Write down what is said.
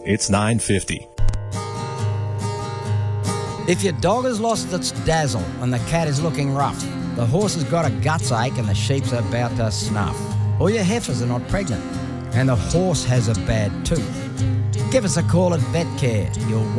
it's 950. If your dog has lost its dazzle and the cat is looking rough, the horse has got a guts ache and the sheep's about to snuff, or your heifers are not pregnant and the horse has a bad tooth, give us a call at VetCare. You'll